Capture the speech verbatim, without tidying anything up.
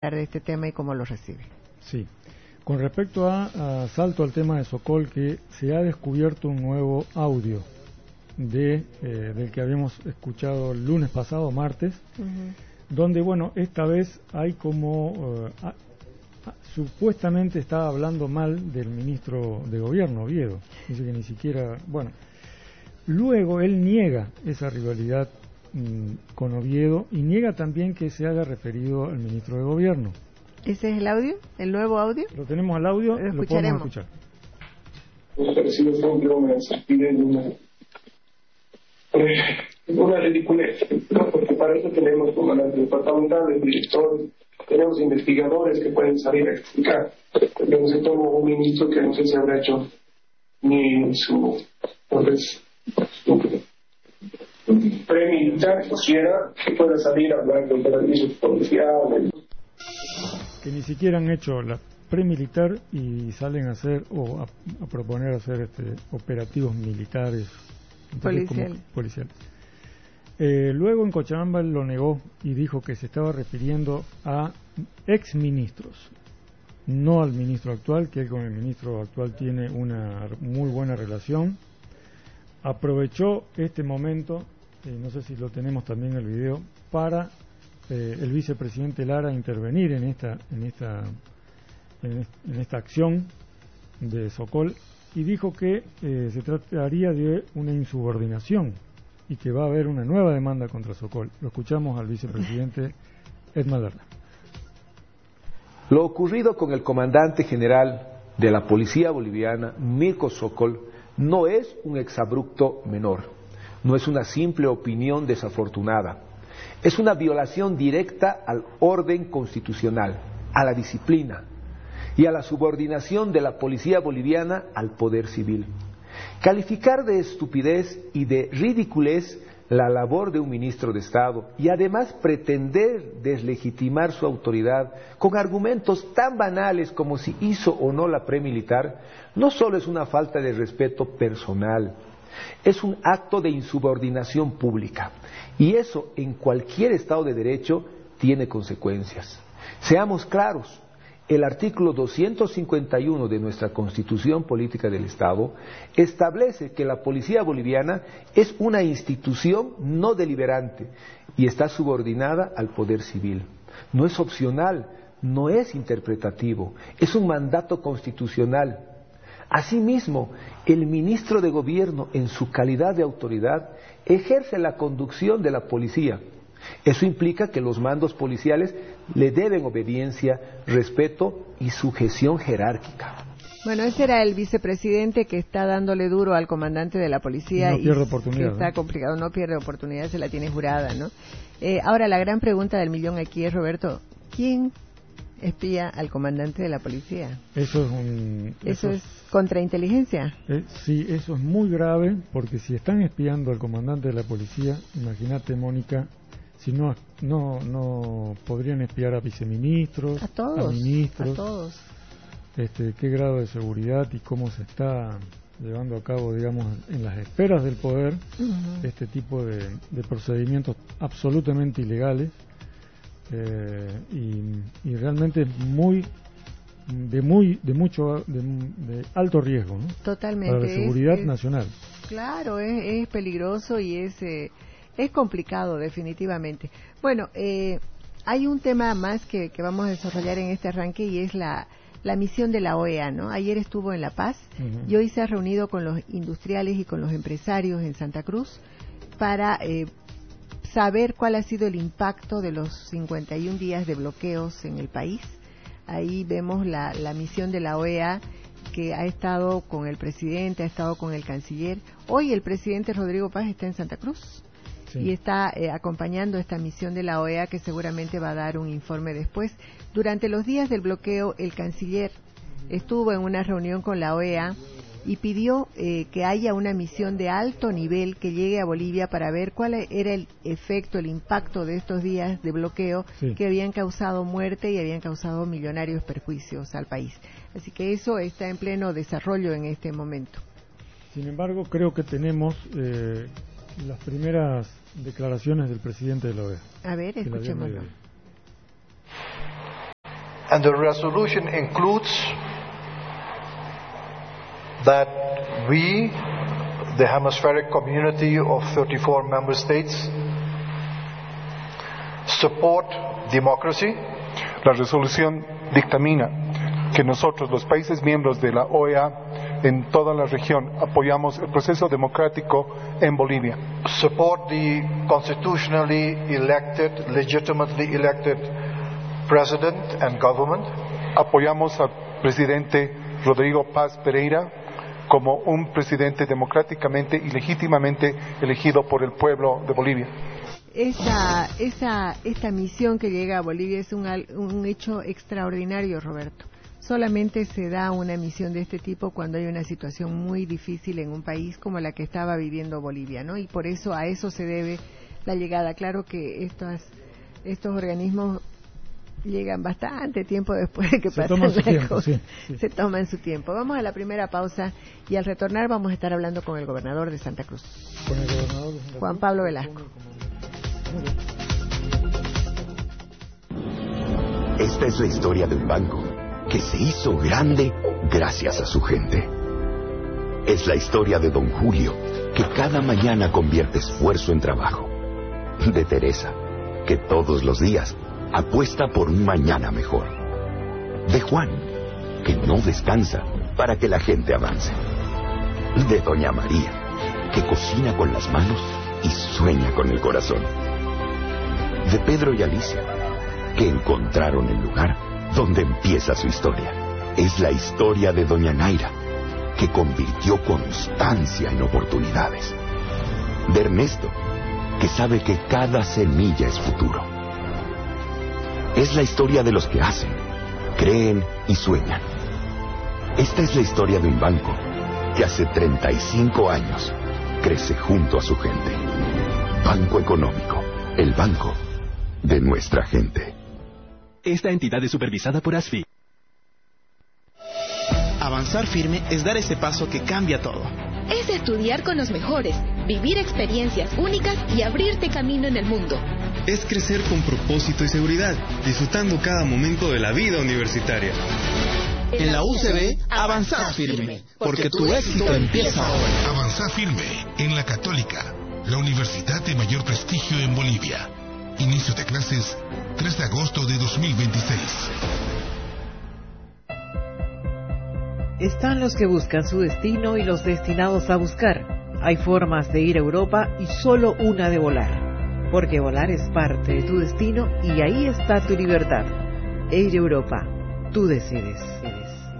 de este tema y cómo lo recibe. Sí. Con respecto a, a salto al tema de Sokol, que se ha descubierto un nuevo audio de eh, del que habíamos escuchado el lunes pasado, martes, uh-huh. donde, bueno, esta vez hay como uh, a, a, supuestamente estaba hablando mal del ministro de Gobierno, Oviedo. Dice que ni siquiera, bueno, luego él niega esa rivalidad mmm, con Oviedo y niega también que se haya referido al ministro de Gobierno. ¿Ese es el audio? ¿El nuevo audio? Lo tenemos al audio, lo, lo podemos escuchar. Me ha parecido siempre una estupidez, una, una ridiculez, ¿no? Porque para eso tenemos comandantes departamentales, directores, tenemos investigadores que pueden salir a explicar. Luego se toma un ministro que no sé si habrá hecho ni su, pues, su premilitar quisiera que pueda salir a hablar de operativos policiales. Que ni siquiera han hecho la premilitar y salen a hacer o a, a proponer hacer este, operativos militares policiales. Como, policiales. Eh, luego en Cochabamba él lo negó y dijo que se estaba refiriendo a exministros, no al ministro actual, que él con el ministro actual tiene una muy buena relación. Aprovechó este momento, eh, no sé si lo tenemos también en el video, para Eh, el vicepresidente Lara intervenir en esta en esta en, est en esta acción de Sokol y dijo que eh, se trataría de una insubordinación y que va a haber una nueva demanda contra Sokol. Lo escuchamos al vicepresidente Edmar Lara. Lo ocurrido con el comandante general de la policía boliviana, Mirko Sokol, no es un exabrupto menor, no es una simple opinión desafortunada. Es una violación directa al orden constitucional, a la disciplina y a la subordinación de la policía boliviana al poder civil. Calificar de estupidez y de ridiculez la labor de un ministro de Estado y además pretender deslegitimar su autoridad con argumentos tan banales como si hizo o no la premilitar, no solo es una falta de respeto personal, es un acto de insubordinación pública. Y eso, en cualquier Estado de Derecho, tiene consecuencias. Seamos claros, el artículo doscientos cincuenta y uno de nuestra Constitución Política del Estado establece que la policía boliviana es una institución no deliberante y está subordinada al poder civil. No es opcional, no es interpretativo, es un mandato constitucional. Asimismo, el ministro de Gobierno, en su calidad de autoridad, ejerce la conducción de la policía. Eso implica que los mandos policiales le deben obediencia, respeto y sujeción jerárquica. Bueno, ese era el vicepresidente que está dándole duro al comandante de la policía. No y pierde oportunidad. Que está ¿no? complicado, no pierde oportunidad, se la tiene jurada, ¿no? Eh, ahora, la gran pregunta del millón aquí es, Roberto, ¿quién espía al comandante de la policía? Eso es un... ¿Eso, eso es contrainteligencia? Eh, sí, eso es muy grave, porque si están espiando al comandante de la policía, imagínate, Mónica, si no no no podrían espiar a viceministros, a todos, a ministros, a todos. Este, qué grado de seguridad y cómo se está llevando a cabo, digamos, en las esferas del poder, uh-huh. este tipo de, de procedimientos absolutamente ilegales. Eh, y, y realmente muy de muy de mucho de, de alto riesgo, ¿no? Totalmente, para la seguridad es, es, nacional. Claro, es, es peligroso y es eh, es complicado definitivamente. Bueno, eh, hay un tema más que, que vamos a desarrollar en este arranque y es la la misión de la O E A, ¿no? Ayer estuvo en La Paz uh-huh. y hoy se ha reunido con los industriales y con los empresarios en Santa Cruz para eh, saber cuál ha sido el impacto de los cincuenta y un días de bloqueos en el país. Ahí vemos la, la misión de la O E A que ha estado con el presidente, ha estado con el canciller. Hoy el presidente Rodrigo Paz está en Santa Cruz sí. y está eh, acompañando esta misión de la O E A que seguramente va a dar un informe después. Durante los días del bloqueo, el canciller estuvo en una reunión con la O E A y pidió eh, que haya una misión de alto nivel que llegue a Bolivia para ver cuál era el efecto, el impacto de estos días de bloqueo sí. que habían causado muerte y habían causado millonarios perjuicios al país. Así que eso está en pleno desarrollo en este momento. Sin embargo, creo que tenemos eh, las primeras declaraciones del presidente de la O E A. A ver, escuchémoslo. And the resolution includes that we, the hemispheric community of thirty-four member states, support democracy. La resolución dictamina que nosotros, los países miembros de la O E A, en toda la región, apoyamos el proceso democrático en Bolivia. Support the constitutionally elected, legitimately elected president and government. Apoyamos al presidente Rodrigo Paz Pereira como un presidente democráticamente y legítimamente elegido por el pueblo de Bolivia. Esa, esa, esta misión que llega a Bolivia es un, un hecho extraordinario, Roberto. Solamente se da una misión de este tipo cuando hay una situación muy difícil en un país como la que estaba viviendo Bolivia, ¿no? Y por eso a eso se debe la llegada. Claro que estos, estos organismos llegan bastante tiempo después de que se pasan toman su la tiempo, cosa. sí, sí. Se toman su tiempo. Vamos a la primera pausa y al retornar vamos a estar hablando con el gobernador de Santa Cruz, Con el gobernador de Santa Juan Cruz, Pablo Velasco. Esta es la historia de un banco que se hizo grande gracias a su gente. Es la historia de don Julio, que cada mañana convierte esfuerzo en trabajo. De Teresa, que todos los días apuesta por un mañana mejor. De Juan, que no descansa para que la gente avance. De doña María, que cocina con las manos y sueña con el corazón. De Pedro y Alicia, que encontraron el lugar donde empieza su historia. Es la historia de doña Naira, que convirtió constancia en oportunidades. De Ernesto, que sabe que cada semilla es futuro. Es la historia de los que hacen, creen y sueñan. Esta es la historia de un banco que hace treinta y cinco años crece junto a su gente. Banco Económico, el banco de nuestra gente. Esta entidad es supervisada por A S F I. Avanzar firme es dar ese paso que cambia todo. Es estudiar con los mejores, vivir experiencias únicas y abrirte camino en el mundo. Es crecer con propósito y seguridad, disfrutando cada momento de la vida universitaria. En la U C B, avanzar firme, porque tu éxito empieza ahora. Avanzar firme en la Católica, la universidad de mayor prestigio en Bolivia. Inicio de clases tres de agosto de dos mil veintiséis. Están los que buscan su destino y los destinados a buscar. Hay formas de ir a Europa y solo una de volar. Porque volar es parte de tu destino y ahí está tu libertad. Air Europa, tú decides.